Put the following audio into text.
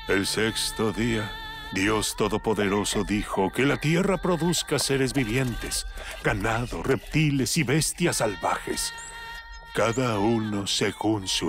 El sexto día, Dios Todopoderoso dijo que la tierra produzca seres vivientes, ganado, reptiles y bestias salvajes, cada uno según su